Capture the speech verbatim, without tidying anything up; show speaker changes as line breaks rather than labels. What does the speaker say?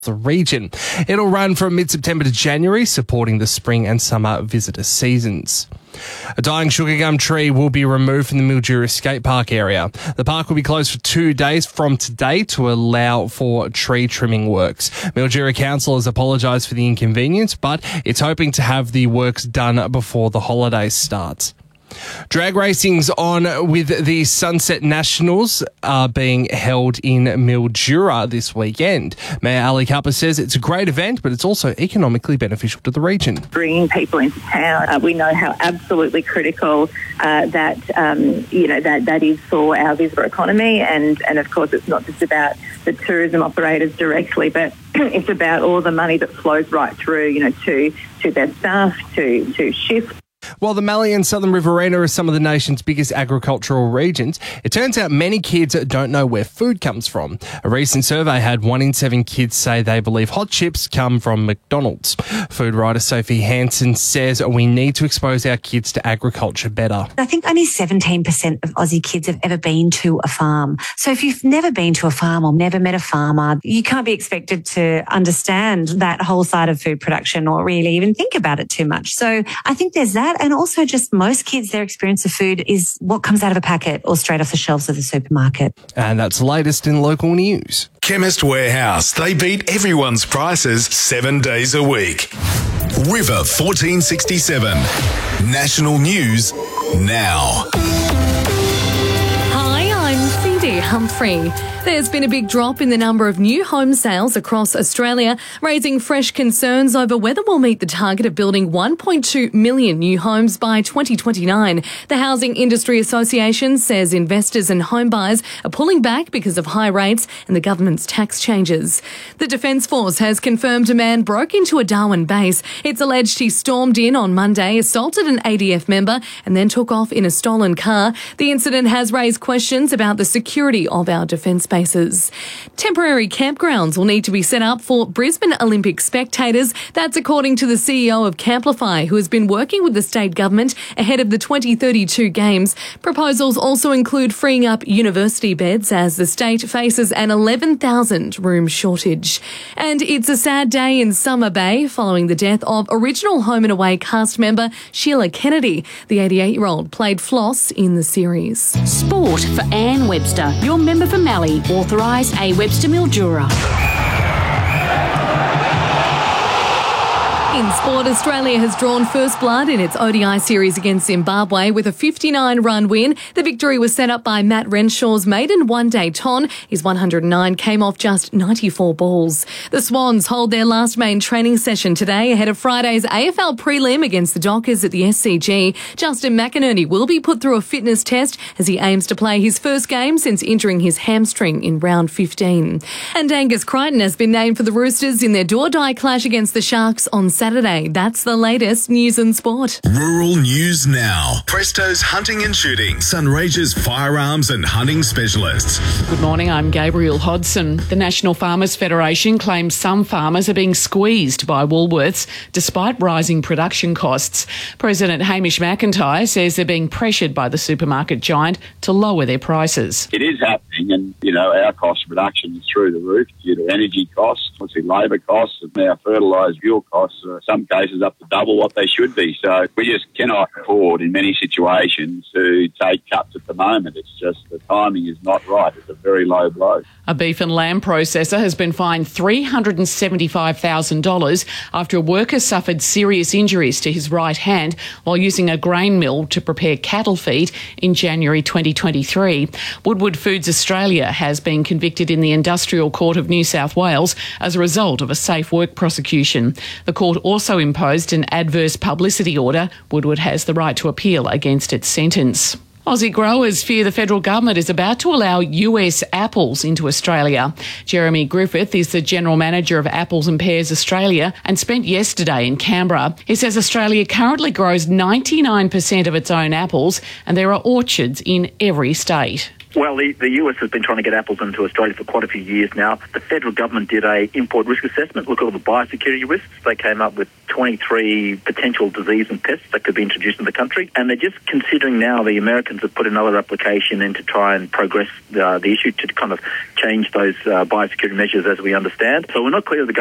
the region. It'll run from mid-September to January, supporting the spring and summer visitor seasons. A dying sugar gum tree will be removed from the Mildura Skate Park area. The park will be closed for two days from today to allow for tree trimming works. Mildura Council has apologised for the inconvenience, but it's hoping to have the works done before the holidays start. Drag racing's on with the Sunset Nationals uh, being held in Mildura this weekend. Mayor Ali Kappa says it's a great event, but it's also economically beneficial to the region.
Bringing people into town, uh, we know how absolutely critical uh, that um, you know that that is for our visitor economy, and and of course it's not just about the tourism operators directly, but it's about all the money that flows right through, you know, to to their staff, to to shifts.
While the Mallee and Southern Riverina are some of the nation's biggest agricultural regions, it turns out many kids don't know where food comes from. A recent survey had one in seven kids say they believe hot chips come from McDonald's. Food writer Sophie Hansen says we need to expose our kids to agriculture better.
I think only seventeen percent of Aussie kids have ever been to a farm. So if you've never been to a farm or never met a farmer, you can't be expected to understand that whole side of food production or really even think about it too much. So I think there's that. And also just most kids, their experience of food is what comes out of a packet or straight off the shelves of the supermarket.
And that's the latest in local news.
Chemist Warehouse. They beat everyone's prices seven days a week. River fourteen sixty-seven. National News now.
Hi, I'm C D Humphrey. There's been a big drop in the number of new home sales across Australia, raising fresh concerns over whether we'll meet the target of building one point two million new homes by twenty twenty-nine. The Housing Industry Association says investors and home buyers are pulling back because of high rates and the government's tax changes. The Defence Force has confirmed a man broke into a Darwin base. It's alleged he stormed in on Monday, assaulted an A D F member and then took off in a stolen car. The incident has raised questions about the security of our defence bases. Temporary campgrounds will need to be set up for Brisbane Olympic spectators. That's according to the C E O of Camplify, who has been working with the state government ahead of the twenty thirty-two Games. Proposals also include freeing up university beds as the state faces an eleven thousand room shortage. And it's a sad day in Summer Bay following the death of original Home and Away cast member Sheila Kennedy. The eighty-eight-year-old played Floss in the series.
Sport for Anne Webster, your member for Mallee. Authorised A Webster Mildura.
In sport, Australia has drawn first blood in its O D I series against Zimbabwe with a fifty-nine run win. The victory was set up by Matt Renshaw's maiden one-day ton. His one hundred nine came off just ninety-four balls. The Swans hold their last main training session today ahead of Friday's A F L prelim against the Dockers at the S C G. Justin McInerney will be put through a fitness test as he aims to play his first game since injuring his hamstring in round fifteen. And Angus Crichton has been named for the Roosters in their do-or-die clash against the Sharks on Saturday. That's the latest news and sport.
Rural News now. Presto's Hunting and Shooting. Sunraysia's firearms and hunting specialists.
Good morning, I'm Gabriel Hodson. The National Farmers Federation claims some farmers are being squeezed by Woolworths despite rising production costs. President Hamish McIntyre says they're being pressured by the supermarket giant to lower their prices.
It is happening, and, you know, our cost of production is through the roof due to energy costs, obviously labour costs, and our fertiliser fuel costs are some cases up to double what they should be. So we just cannot afford in many situations to take cuts at the moment. It's just the timing is not right. It's a very low blow.
A beef and lamb processor has been fined three hundred seventy-five thousand dollars after a worker suffered serious injuries to his right hand while using a grain mill to prepare cattle feed in January twenty twenty-three. Woodward Foods Australia has been convicted in the Industrial Court of New South Wales as a result of a safe work prosecution. The court also imposed an adverse publicity order. Woodward has the right to appeal against its sentence. Aussie growers fear the federal government is about to allow U S apples into Australia. Jeremy Griffith is the General Manager of Apples and Pears Australia and spent yesterday in Canberra. He says Australia currently grows ninety-nine percent of its own apples and there are orchards in every state.
Well, the, the U S has been trying to get apples into Australia for quite a few years now. The federal government did a import risk assessment, look at all the biosecurity risks. They came up with twenty-three potential disease and pests that could be introduced in the country. And they're just considering now, the Americans have put another application in to try and progress uh, the issue to kind of change those uh, biosecurity measures as we understand. So we're not clear of the